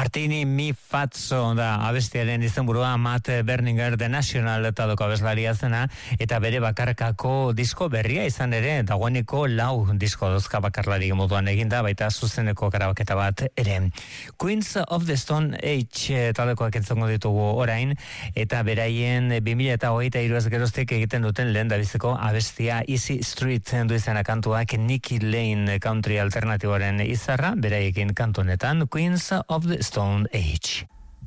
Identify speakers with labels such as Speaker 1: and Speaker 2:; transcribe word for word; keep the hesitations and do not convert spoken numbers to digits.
Speaker 1: Martini Mi Fazzo da abestiaren izenburua, Matt Berninger The National taldeko abeslaria zena, eta bere bakarkako disko berria izan ere, dagoeneko lau disko dozka bakarlari moduan eginda, baita zuzeneko grabaketa bat ere. Queens of the Stone Age taldekoak entzongo ditugu orain, eta beraien bi mila hogeita hiruaz geroztik egiten duten lehen dabizeko abestia Easy Street du izena kantuak Nicky Lane country alternatiboaren izarra, beraiekin kantu honetan Queens of the Stone Age.